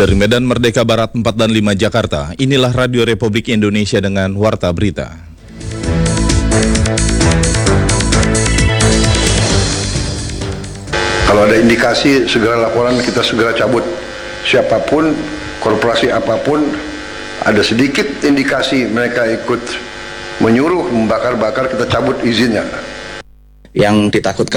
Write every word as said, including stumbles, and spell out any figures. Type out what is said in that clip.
Dari Medan Merdeka Barat empat dan lima Jakarta, inilah Radio Republik Indonesia dengan Warta Berita. Kalau ada indikasi, segera laporan, kita segera cabut. Siapapun, korporasi apapun, ada sedikit indikasi mereka ikut menyuruh membakar-bakar, kita cabut izinnya. Yang ditakutkan